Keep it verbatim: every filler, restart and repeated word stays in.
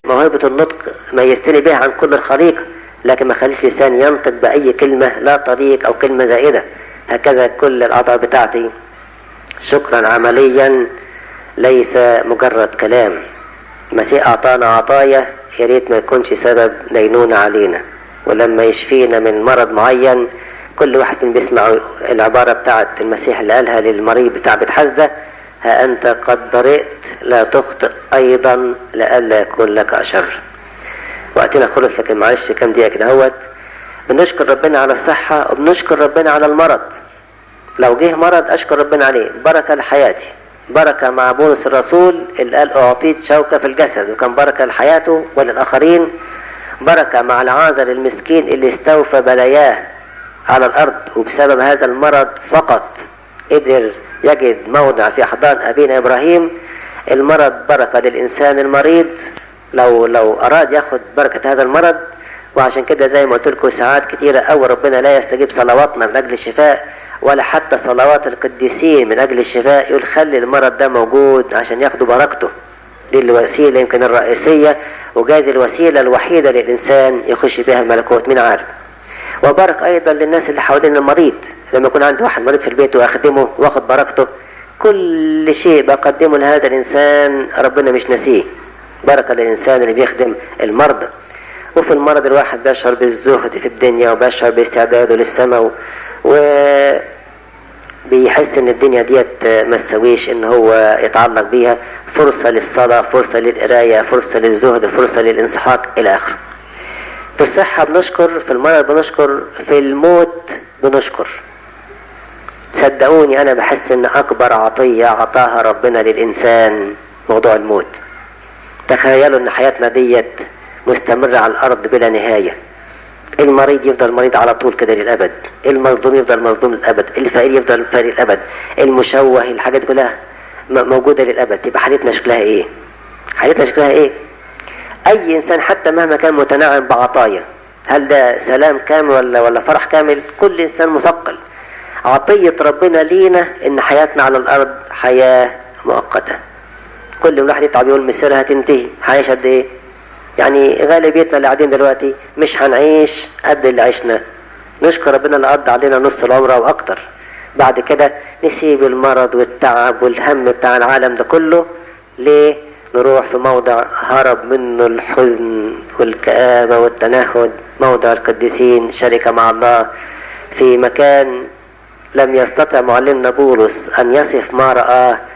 موهبة النطق ميزتني بها عن كل الخليقة، لكن ما خليش لساني ينطق بأي كلمة لا طريق أو كلمة زائدة. هكذا كل الأعضاء بتاعتي شكرا عمليا ليس مجرد كلام. المسيح أعطانا عطايا يا ريت ما يكونش سبب دينونة علينا، ولما يشفينا من مرض معين كل واحد فينا بيسمع العبارة بتاعت المسيح اللي قالها للمريض بتاع بيت حسدة: ها أنت قد برئت لا تخطئ أيضا لئلا يكون لك أشر. وقتنا خلص، لكن معلش كام دقيقة كده اهوت. بنشكر ربنا على الصحة وبنشكر ربنا على المرض. لو جه مرض أشكر ربنا عليه، بركة لحياتي، بركة مع بولس الرسول اللي قال أعطيت شوكة في الجسد، وكان بركة لحياته وللآخرين. بركة مع العازل المسكين اللي استوفى بلاياه على الأرض، وبسبب هذا المرض فقط قدر يجد موضع في أحضان أبينا إبراهيم. المرض بركة للإنسان المريض لو لو أراد ياخد بركة هذا المرض. وعشان كده زي ما قلت لكم ساعات كتيرة أو ربنا لا يستجيب صلواتنا من أجل الشفاء ولا حتى صلوات القديسين من أجل الشفاء، يقول خلي المرض ده موجود عشان ياخدوا بركته. دي الوسيلة يمكن الرئيسية، وجايز الوسيلة الوحيدة للإنسان يخش بها الملكوت، مين عارف. وبارك أيضا للناس اللي حوالين المريض، لما يكون عندي واحد مريض في البيت وأخدمه واخد بركته، كل شيء بقدمه لهذا الإنسان ربنا مش نسيه. بركة للإنسان اللي بيخدم المرضى. وفي المرض الواحد بيشعر بالزهد في الدنيا وبيشعر باستعداده للسماء، وبيحس ان الدنيا ديت ما تسويش ان هو يتعلق بيها. فرصة للصلاة، فرصة للقراية، فرصة للزهد، فرصة للانسحاق الى اخره. في الصحة بنشكر، في المرض بنشكر، في الموت بنشكر. صدقوني انا بحس ان اكبر عطية عطاها ربنا للانسان موضوع الموت. تخيلوا ان حياتنا ديت مستمرة على الارض بلا نهاية. المريض يفضل مريض على طول كده للابد، المظلوم يفضل مظلوم للابد، الفقير يفضل فقير للابد، المشوه، الحاجات كلها موجودة للابد. يبقى حالتنا شكلها ايه؟ حالتنا شكلها ايه؟ اي انسان حتى مهما كان متنعم بعطايا، هل ده سلام كامل ولا ولا فرح كامل؟ كل انسان مثقل. عطية ربنا لينا ان حياتنا على الارض حياة مؤقتة. كل واحد يتعب يقول مسيرها تنتهي، هعيش قد ايه؟ يعني غالبيتنا اللي قاعدين دلوقتي مش هنعيش قد اللي عشنا. نشكر ربنا اللي قضى علينا نص العمر او اكتر. بعد كده نسيب المرض والتعب والهم بتاع العالم ده كله. ليه؟ نروح في موضع هرب منه الحزن والكآبة والتنهد، موضع القديسين، شركة مع الله، في مكان لم يستطع معلمنا بولس ان يصف ما رآه